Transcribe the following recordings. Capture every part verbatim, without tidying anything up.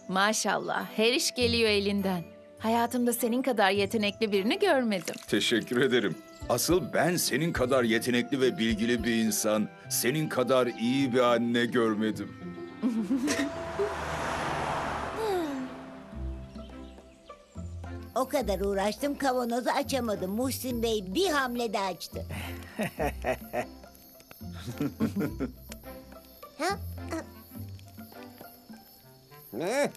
Maşallah, her iş geliyor elinden. Hayatımda senin kadar yetenekli birini görmedim. Teşekkür ederim. Asıl ben senin kadar yetenekli ve bilgili bir insan, senin kadar iyi bir anne görmedim. O kadar uğraştım, kavanozu açamadım. Muhsin Bey bir hamlede açtı. Ha? Ne?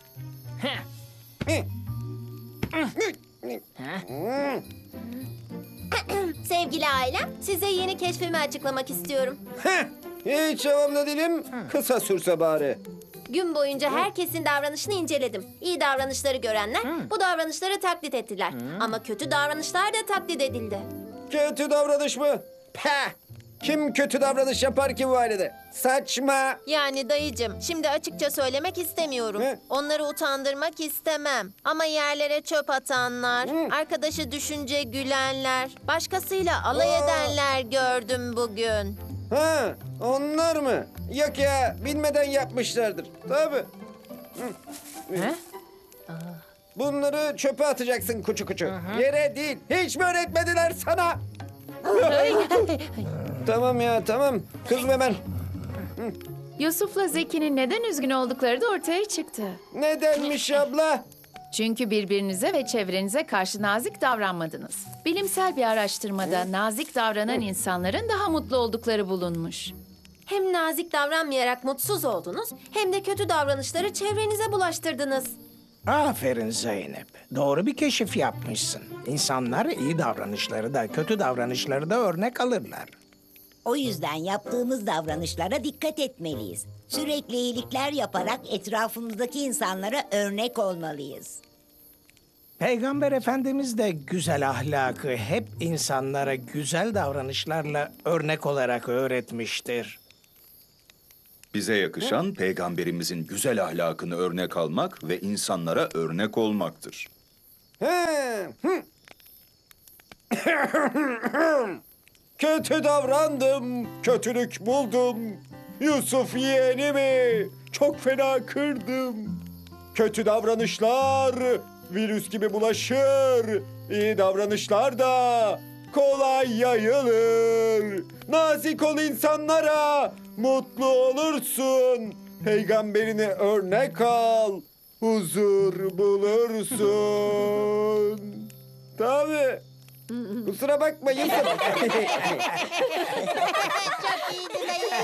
Sevgili ailem, size yeni keşfimi açıklamak istiyorum. Heh, hiç havamda değilim. Kısa sürse bari. Gün boyunca herkesin davranışını inceledim. İyi davranışları görenler bu davranışları taklit ettiler. Ama kötü davranışlar da taklit edildi. Kötü davranış mı? Peh! Kim kötü davranış yapar ki bu ailede? Saçma. Yani dayıcım, şimdi açıkça söylemek istemiyorum. Ne? Onları utandırmak istemem. Ama yerlere çöp atanlar, arkadaşı düşünce gülenler, başkasıyla alay Aa! edenler gördüm bugün. Ha, onlar mı? Yok ya, bilmeden yapmışlardır. Tabii. He? Bunları çöpe atacaksın kuçu kuçu. Yere değil. Hiç mi öğretmediler sana? Tamam ya, tamam. Kızma hemen. Yusuf'la Zeki'nin neden üzgün oldukları da ortaya çıktı. Nedenmiş abla? Çünkü birbirinize ve çevrenize karşı nazik davranmadınız. Bilimsel bir araştırmada nazik davranan insanların daha mutlu oldukları bulunmuş. Hem nazik davranmayarak mutsuz oldunuz, hem de kötü davranışları çevrenize bulaştırdınız. Aferin Zeynep. Doğru bir keşif yapmışsın. İnsanlar iyi davranışları da kötü davranışları da örnek alırlar. O yüzden yaptığımız davranışlara dikkat etmeliyiz. Sürekli iyilikler yaparak etrafımızdaki insanlara örnek olmalıyız. Peygamber Efendimiz de güzel ahlakı hep insanlara güzel davranışlarla örnek olarak öğretmiştir. Bize yakışan peygamberimizin güzel ahlakını örnek almak ve insanlara örnek olmaktır. He, hı. Kötü davrandım, kötülük buldum. Yusuf yeğenimi çok fena kırdım. Kötü davranışlar virüs gibi bulaşır. İyi davranışlar da kolay yayılır. Nazik ol insanlara, mutlu olursun. Peygamberini örnek al, huzur bulursun. Tabii. Kusura bakma Yusuf. Çok iyiydi dayı.